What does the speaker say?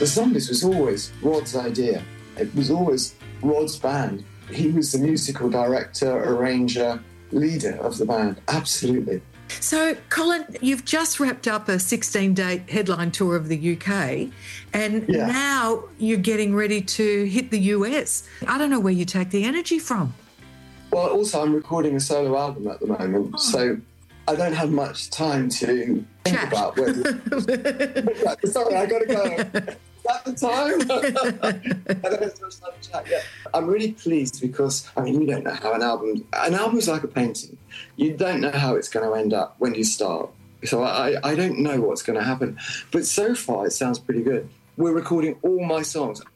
The Zombies was always Rod's idea. It was always Rod's band. He was the musical director, arranger, leader of the band. Absolutely. So, Colin, you've just wrapped up a 16-day headline tour of the UK, and now you're getting ready to hit the US. I don't know where you take the energy from. Well, also, I'm recording a solo album at the moment, so I don't have much time to think about whether... Sorry, I got to go. At the time. I don't have so much time to chat yet. I'm really pleased because, you don't know how an album's like a painting. You don't know how it's going to end up when you start. So I don't know what's going to happen. But so far, it sounds pretty good. We're recording all my songs.